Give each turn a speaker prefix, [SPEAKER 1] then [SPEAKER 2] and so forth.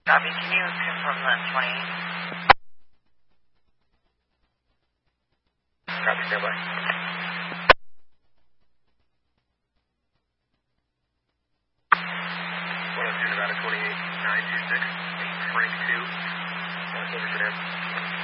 [SPEAKER 1] Copy, can you confirm that 28?
[SPEAKER 2] Copy, stand by. 102 Nevada 28, 926, Frank 2. Over to them.